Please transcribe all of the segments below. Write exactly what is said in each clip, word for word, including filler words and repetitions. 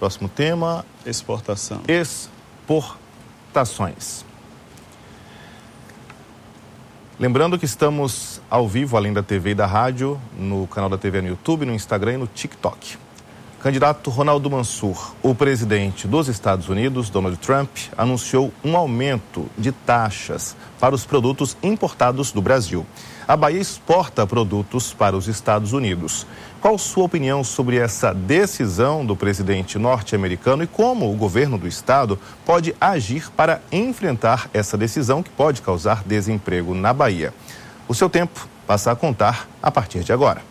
Próximo tema. Exportação. Exportações. Lembrando que estamos ao vivo, além da T V e da rádio, no canal da T V no YouTube, no Instagram e no TikTok. Candidato Ronaldo Mansur, o presidente dos Estados Unidos, Donald Trump, anunciou um aumento de taxas para os produtos importados do Brasil. A Bahia exporta produtos para os Estados Unidos. Qual sua opinião sobre essa decisão do presidente norte-americano e como o governo do estado pode agir para enfrentar essa decisão que pode causar desemprego na Bahia? O seu tempo passa a contar a partir de agora.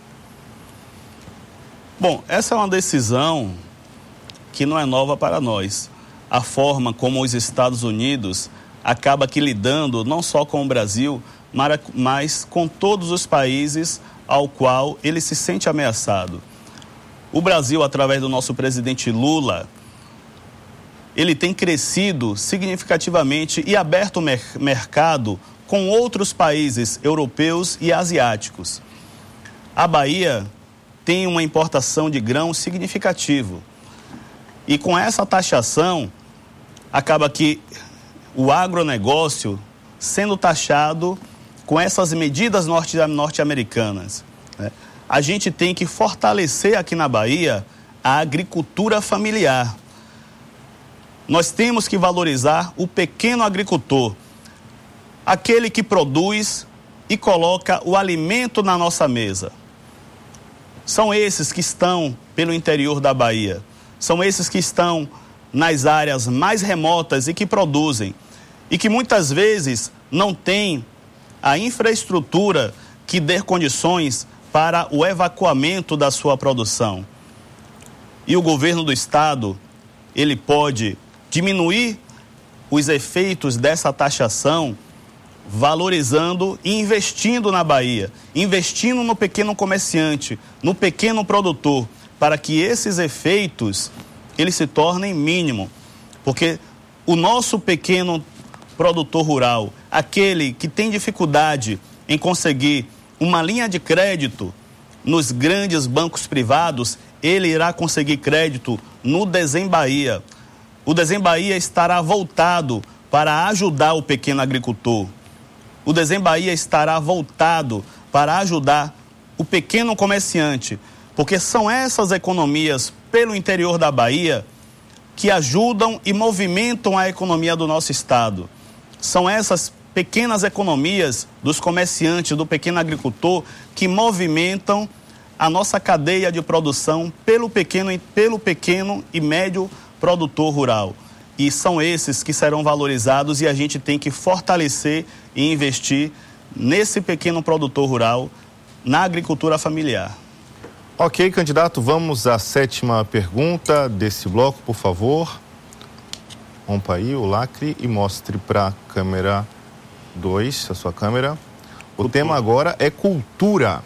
Bom, essa é uma decisão que não é nova para nós. A forma como os Estados Unidos acaba aqui lidando não só com o Brasil, mas com todos os países ao qual ele se sente ameaçado. O Brasil, através do nosso presidente Lula, ele tem crescido significativamente e aberto o mer- mercado com outros países europeus e asiáticos. A Bahia tem uma importação de grão significativo. E com essa taxação, acaba que o agronegócio sendo taxado com essas medidas norte, norte-americanas, né? A gente tem que fortalecer aqui na Bahia a agricultura familiar. Nós temos que valorizar o pequeno agricultor, aquele que produz e coloca o alimento na nossa mesa. São esses que estão pelo interior da Bahia, são esses que estão nas áreas mais remotas e que produzem, e que muitas vezes não têm a infraestrutura que dê condições para o evacuamento da sua produção. E o governo do estado, ele pode diminuir os efeitos dessa taxação, valorizando e investindo na Bahia, investindo no pequeno comerciante, no pequeno produtor, para que esses efeitos eles se tornem mínimos, porque o nosso pequeno produtor rural, aquele que tem dificuldade em conseguir uma linha de crédito nos grandes bancos privados, ele irá conseguir crédito no Dezem Bahia. O Dezem Bahia estará voltado para ajudar o pequeno agricultor. O Dezem Bahia estará voltado para ajudar o pequeno comerciante, porque são essas economias pelo interior da Bahia que ajudam e movimentam a economia do nosso estado. São essas pequenas economias dos comerciantes, do pequeno agricultor, que movimentam a nossa cadeia de produção pelo pequeno, pelo pequeno e médio produtor rural. E são esses que serão valorizados e a gente tem que fortalecer e investir nesse pequeno produtor rural, na agricultura familiar. Ok, candidato, vamos à sétima pergunta desse bloco, por favor. Rompa aí o lacre e mostre para a câmera dois, a sua câmera. O tema agora é cultura.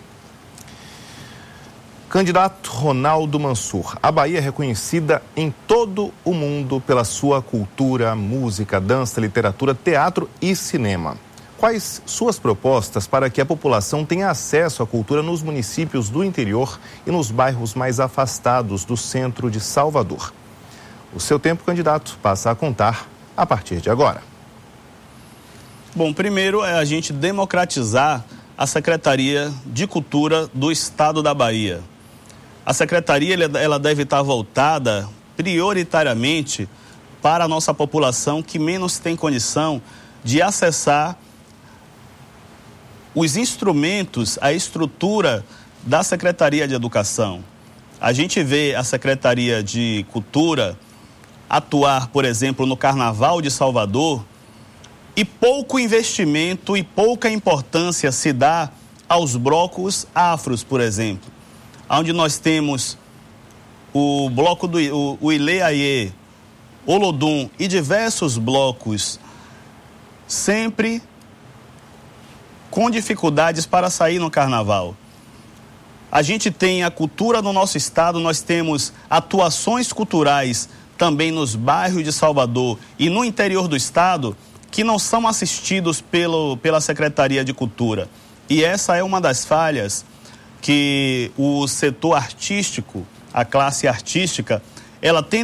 Candidato Ronaldo Mansur, a Bahia é reconhecida em todo o mundo pela sua cultura, música, dança, literatura, teatro e cinema. Quais suas propostas para que a população tenha acesso à cultura nos municípios do interior e nos bairros mais afastados do centro de Salvador? O seu tempo, candidato, passa a contar a partir de agora. Bom, primeiro é a gente democratizar a Secretaria de Cultura do Estado da Bahia. A Secretaria ela deve estar voltada prioritariamente para a nossa população que menos tem condição de acessar os instrumentos, a estrutura da Secretaria de Educação. A gente vê a Secretaria de Cultura atuar, por exemplo, no Carnaval de Salvador, e pouco investimento e pouca importância se dá aos blocos afros, por exemplo, onde nós temos o bloco do o, o Ilê Aie, Olodum e diversos blocos sempre com dificuldades para sair no carnaval. A gente tem a cultura no nosso estado, nós temos atuações culturais também nos bairros de Salvador e no interior do estado que não são assistidos pelo, pela Secretaria de Cultura. E essa é uma das falhas que o setor artístico, a classe artística, ela tem